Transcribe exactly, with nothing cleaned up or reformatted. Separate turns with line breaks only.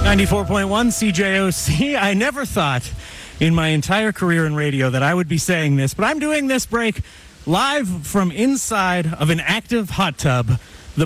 ninety-four point one C J O C. I never thought in my entire career in radio that I would be saying this, but I'm doing this break live from inside of an active hot tub